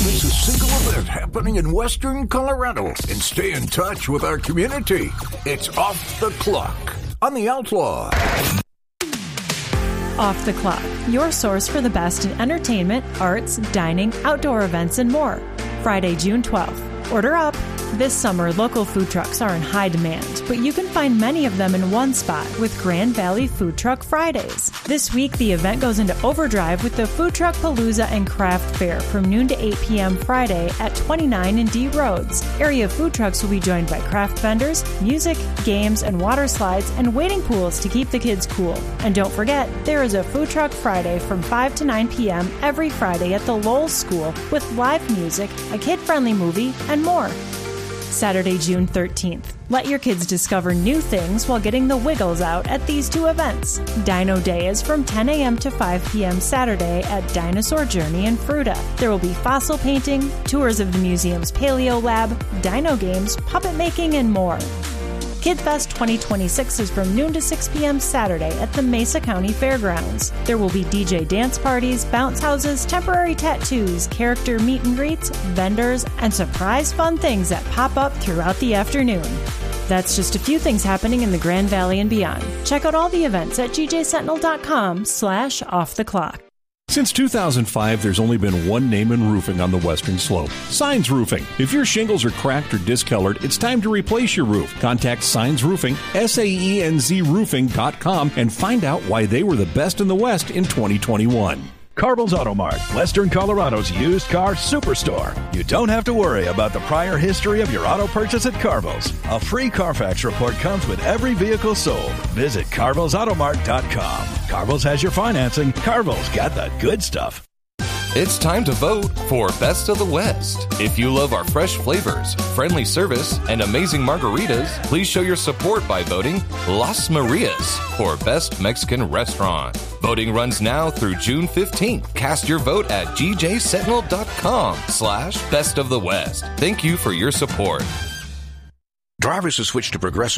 miss a single event happening in Western Colorado and stay in touch with our community. It's Off the Clock on The Outlaw. Off the Clock, your source for the best in entertainment, arts, dining, outdoor events, and more. Friday, June 12th. Order up. This summer, local food trucks are in high demand, but you can find many of them in one spot with Grand Valley Food Truck Fridays. This week, the event goes into overdrive with the Food Truck Palooza and Craft Fair from noon to 8 p.m. Friday at 29 and D Roads. Area food trucks will be joined by craft vendors, music, games, and water slides, and waiting pools to keep the kids cool. And don't forget, there is a Food Truck Friday from 5 to 9 p.m. every Friday at the Lowell School with live music, a kid-friendly movie, and more. Saturday, June 13th. Let your kids discover new things while getting the wiggles out at these two events. Dino Day is from 10 a.m. to 5 p.m. Saturday at Dinosaur Journey in Fruta. There will be fossil painting, tours of the museum's Paleo Lab, dino games, puppet making, and more. KidFest 2026 is from noon to 6 p.m. Saturday at the Mesa County Fairgrounds. There will be DJ dance parties, bounce houses, temporary tattoos, character meet and greets, vendors, and surprise fun things that pop up throughout the afternoon. That's just a few things happening in the Grand Valley and beyond. Check out all the events at gjsentinel.com/offtheclock. Since 2005, there's only been one name in roofing on the Western Slope, Signs Roofing. If your shingles are cracked or discolored, it's time to replace your roof. Contact Signs Roofing, SAENZroofing.com, and find out why they were the best in the West in 2021. Carvel's Auto Mart, Western Colorado's used car superstore. You don't have to worry about the prior history of your auto purchase at Carvel's. A free Carfax report comes with every vehicle sold. Visit CarvelsAutomart.com. Carvel's has your financing. Carvel's got the good stuff. It's time to vote for Best of the West. If you love our fresh flavors, friendly service, and amazing margaritas, please show your support by voting Las Marias for Best Mexican Restaurant. Voting runs now through June 15th. Cast your vote at gjsentinel.com/Best of the West. Thank you for your support. Drivers who switch to Progressive